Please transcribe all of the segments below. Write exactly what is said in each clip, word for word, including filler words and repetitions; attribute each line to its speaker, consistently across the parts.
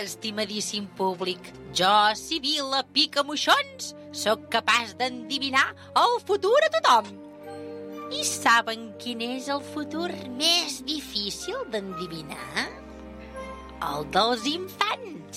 Speaker 1: estimadíssim públic. Jo, Sibil·la Picamoixons, sóc capaç d'endevinar el futur a tothom. I saben quin és el futur més difícil d'endevinar? El dels infants,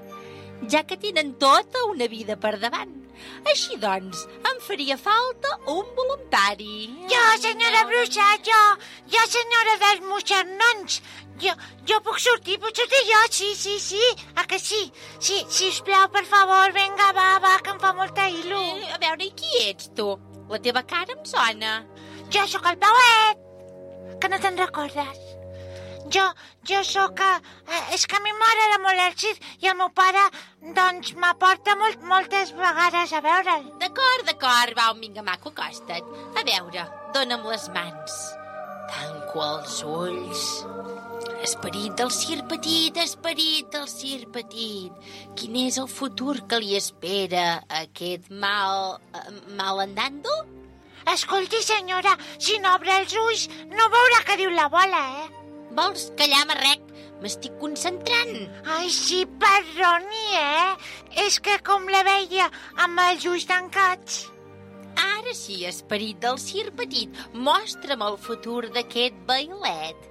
Speaker 1: ja que tenen tota una vida per davant. Així doncs, em faria falta un voluntari.
Speaker 2: Jo, senyora Bruixa, jo, jo, senyora dels moixernons. Jo, jo puc sortir, puc sortir jo, sí, sí, sí, a que sí? Sí, sisplau, per favor, vinga, va, va, que em fa molta il·lu.
Speaker 1: Eh, a veure, i qui ets, tu? La teva cara em sona.
Speaker 2: Jo sóc el Pauet, que no te'n recordes. Jo, jo sóc... Eh, és que a mi m'agrada molt el circ i el meu pare, doncs, m'aporta molt, moltes vegades a veure'l.
Speaker 1: D'acord, d'acord, va, vinga, maco, acosta't. A veure, dona'm les mans. Tanco els ulls. Esperit del circ petit, esperit del circ petit. Quin és el futur que li espera a aquest mal... Uh, mal andando?
Speaker 2: Escolti, senyora, si no obre els ulls, no veurà què diu la bola, eh?
Speaker 1: Vols callar, marrec? M'estic concentrant.
Speaker 2: Ai, sí, perdoni, eh? És que com la veia amb els ulls tancats.
Speaker 1: Ara sí, esperit del circ petit, mostra'm el futur d'aquest bailet.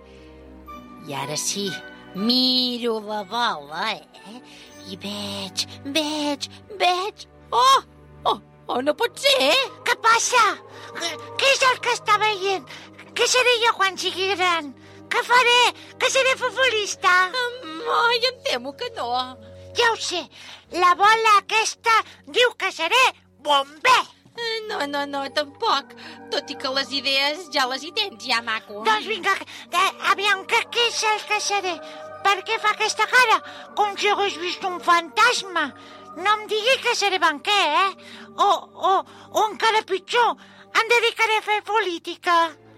Speaker 1: I ara sí, miro la bola, eh? I veig, veig, veig... Oh, oh, oh, no pot ser!
Speaker 2: Què passa? Què és el que està veient? Què seré jo quan sigui gran? Què faré? Que seré futbolista?
Speaker 1: Ai, em temo que no.
Speaker 2: Ja ho sé. La bola aquesta diu que seré bomber.
Speaker 1: No, no, no, tampoc. Tot i que les idees ja les hi tens, ja, maco.
Speaker 2: Doncs vinga, eh, aviam, que què és el que seré? Per què fa aquesta cara? Com si hagués vist un fantasma. No em digui que seré banquer, eh? O, o, o encara pitjor, em dedicaré a fer política.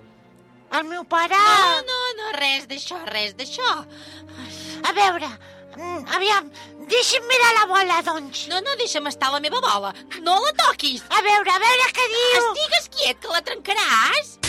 Speaker 2: El meu pare...
Speaker 1: No, no, no, res d'això, res d'això.
Speaker 2: A veure, aviam, deixi'm mirar la bola, doncs.
Speaker 1: No, no, deixa'm estar la meva bola. No la toquis.
Speaker 2: A veure, a veure què diu.
Speaker 1: Estigues quiet, que la trencaràs.